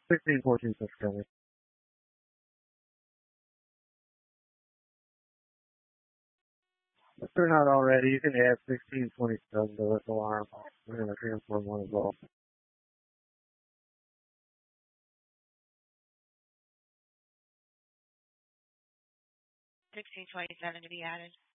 16, 14, push cover. If they're not already, you can add 16, 20 subs to this alarm. We're going to transform one as well. 1627 to be added.